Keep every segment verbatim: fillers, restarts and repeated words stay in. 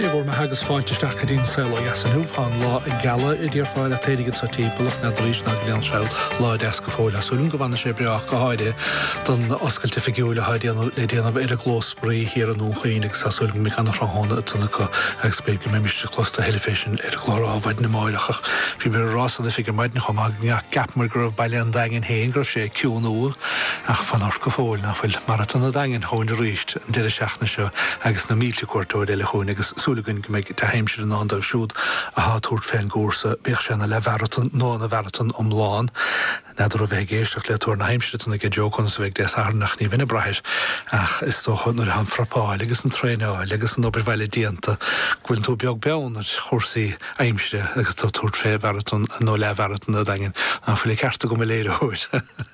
bhór me hagus fáinteteach go dtíon saoil jasanúh an lá a gala i dtíor fáil a téidigid sa tíbalach na dríos na go leon seil lá deas go fóil asúlum go bhana sé breach go háide don oscailte figiúil a haidíanana le déanamh ar a glósbrí hir an úchaínig sa súlum mi gan ráhanna tuna go agus be go méimiiste closta helifésin ar chlóra áhaid na máileach fi be rása de figur maidna chum a gap mar gribh bailile an dagen héin gur sé ciúnú ach fan or go fóil na fuil maratona dagen hóin ríist an deire seachna seo agus na míle cuairtóir eile chuin agus súlagann go méid de heimsir an andar siúd a há túirt féin gúrsa bích sena le bheraton nó na bheraton omláin neidir a bheith géisteach le túir na heimsir na go deocann sa bheith des airnach ní vinna brathir ach is tó chunar an frapáil agus an tréineáil agus an obair bhaile díanta gúil tú beag beann ar chósaí aimsire agus tá túirt fé bheraton nó le bheraton a dagen ná fuil ceartta go me léire thuir.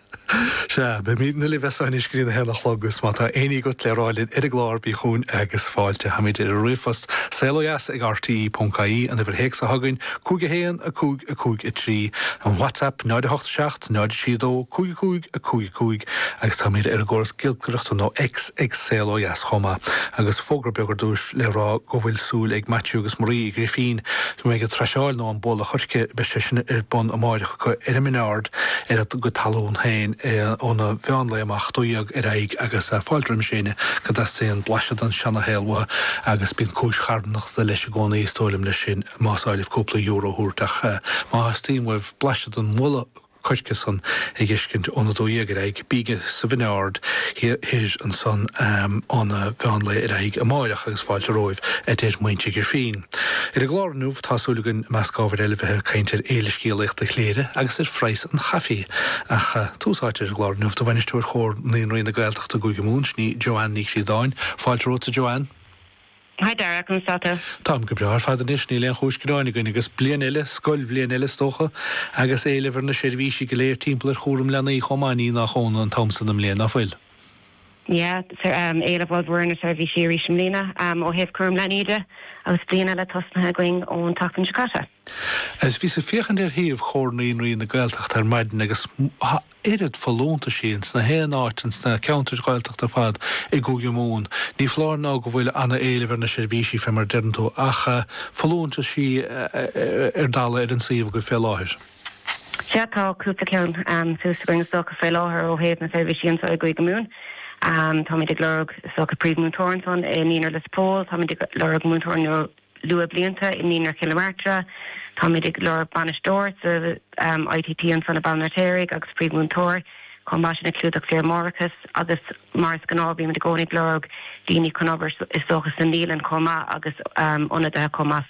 Se, be mí na le bheitsáin iscrí na heach logus má tá aoní go léráilinn ar a glár bí chuún agus fáilte ha míid ar a rifast Céileas ag R T E dot I E an bhar héic sa hagann cúg a héan a cúg a cúg a trí an WhatsApp náid a seach náid siadó cúg a cúg a cúg a cúg agus tá míid ar a gcóras gilcreacht nó ex ag Céileas chuma agus fógra begur dúis le rá go bhfuil súil ag Matthew agus Marie i Grifín go méid go treiseáil nó an bóla chuirce be sin ar bon amáireach go ar a minard ar a go talún hain óna bheanla amach dúíag ar aig agus a fáiltrim sinne go dá sé an blaisiad an seanna héalha agus bín cúis charnach de leis gcóna ístólim lei sin másáilih cúpla euro húrtach má hastíimh blaisiad an mula chuirce san ag iscint óna dúíag ar aig bíige sa bhineard hir an san óna bheanla ar aig a máireach agus fáilte roimh a déir muinte gur fin. Ir a glárnúh tásúlagan meascábhar eile bheith caiintear éile scíalacht a chléire agus ar freis an chafií ach túsáitir a glárnúh do bhainistúir chóir naon roionna gailteachta go go múns ní Joanne ní dáin fáilte róta Joanne. Hi Dara, cum státa? Tám go brear fad anis ní leon chúis goráinnig agus blian eile, scoil blian eile stocha agus éilehar na sérvíisi go léir timpplair chórum lena í chomáí nach chóna an Thomson am léana fuil. Ja, éile bhil bhar na sérvíisi rí sem lína ó heh chum leníide agus blian eile tosnathe going ón tapan Jakarta. As bhí sa fiochan ar híomh chórnaíon rion na gailteach ar maidin agus éad fallónta síns na héan áitins na counter gailteach a fad i gúge mún. Ní flár ná go bhfuil anna éilehar na sérvíisi fe mar dernú ach fallónta sí ar dála ar an síomh go fé láthir. Seatá cúpla ceann súsa going sto a fé láthir ó héad na sérvíisi an sa gúige mún. Um, Tá mé ag lerug so go príomh múntóirn in níonar le spól, tá mé ag lerug múntóirn lua blianta in níonar kilometra, tá mé ag lerug banistóir sa um, I T T an sanna Balnatérig agus príomh múntóir, chun bá sin na clúdach sé Mórachas agus mars gnábí me de gcónig lerug líní chun obair is sochas san nílan comá agus um, ona de comá